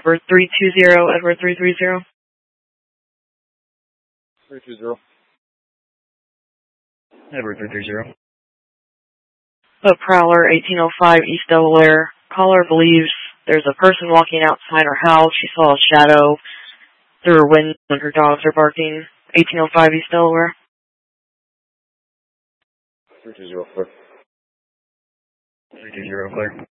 Edward 320, Edward 330. 320. Edward 330. A Prowler, 1805 East Delaware. Caller believes there's a person walking outside her house. She saw a shadow through her window when her dogs are barking. 1805 East Delaware. 320, clear. 320, clear.